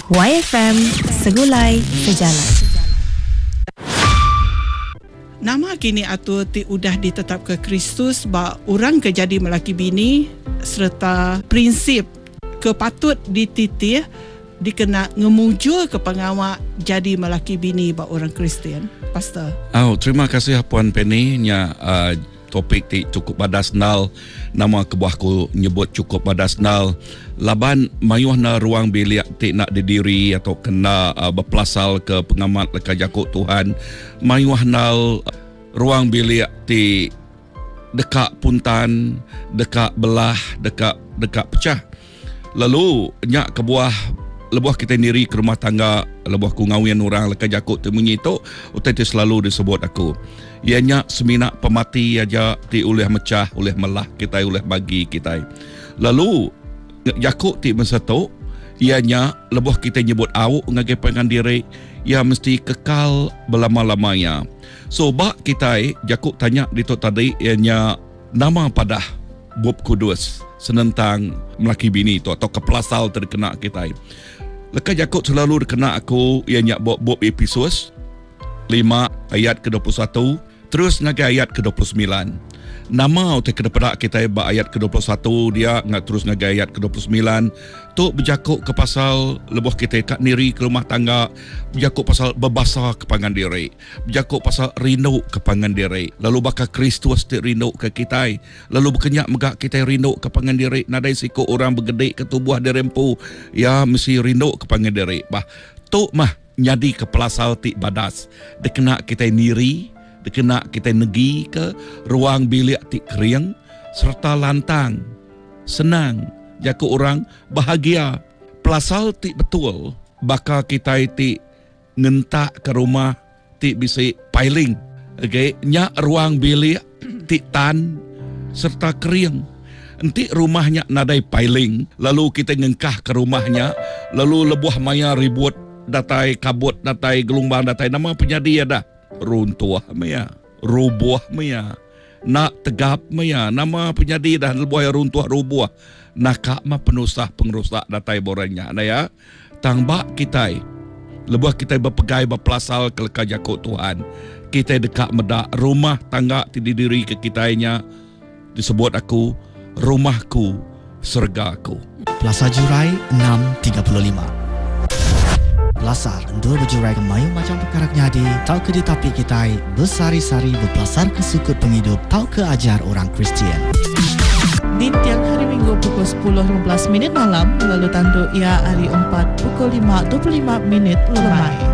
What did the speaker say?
YFM, segulai sejalan. Nama kini atur ti udah ditetap ke Kristus ba orang ke jadi melaki bini serta prinsip kepatut dititih dikena ngemujul ke pengawak jadi melaki bini ba orang Kristian. Pastor. Terima kasih Puan Penny nya topik ti cukup badasnal, nama kebuahku nyebut cukup badasnal. Laban mayuhna ruang bilik ti nak didiri atau kena berpelasal ke pengamat leka jakuk Tuhan. Mayuhna ruang bilik ti dekat puntan, dekat belah, dekat pecah. Lalu nyak kebuah lebuh kita sendiri ke rumah tangga, lebuh ku ngawin orang leka jakuk tu bunyi tu utai tu selalu disebut aku. Ianya seminak pemati aja ti oleh mecah, oleh melah kita, oleh bagi kita. Lalu jakuk ti masa tu ianya lebuh kita nyebut awuk ngagai pengan diri ia mesti kekal belama-lamanya. So bak kita jakuk tanya di tu tadi ianya nama padah Bob Kudus senentang melaki bini tu atau kepelasal terkena kita. Leka jakuk selalu kena aku ianya Bob Episus 5 ayat ke-21 terus ngagai ayat ke-29. Nama utai kedepada kita ayat ke-21 dia terus ngagai ayat ke-29 tu berjakuk ke pasal lebuh kita kat niri ke rumah tangga, berjakuk pasal berbasa ke pangan diri, berjakuk pasal rindu ke pangan diri. Lalu bakal Kristus ti rindu ke kita, lalu berkenyak megak kita rindu ke pangan diri. Nadai siku orang bergedek ke tubuh dirempu ya mesti rindu ke pangan diri. Bah tu mah nyadi ke pelasal ti badas dekena kita niri, dekena kita negi ke ruang bilik ti kering serta lantang senang jaku orang bahagia. Pelasal ti betul bakal kita ti ngentak ke rumah ti bisa piling. Okay, nya ruang bilik ti tan serta kering. Enti rumahnya nadai piling, lalu kita ngengkah ke rumahnya, lalu lebuh maya ribut datai kabut datai gelombang datai nama penyadi ada runtuh maya, rubuh maya, nak tegap maya, nama penyadi dah lebuh runtuh rubuh. Nakak mah penusah pengerusak datai boranya. Nah ya, tangbak kita lebuh kita berpegai berpelasal ke leka jakuk Tuhan. Kita dekat medak rumah tangga didiri ke kitanya disebut aku rumahku sergaku. Plaza Jurai 635. Belasar endul berjurai ke mayu macam perkara nyadi, tau ke ditapi kita bersari-sari berpelasar ke sukut penghidup, tau ke ajar orang Kristian. Di tiang hari Minggu pukul 10.15 malam, lalu tandu ia hari 4 pukul 5.25 lemai.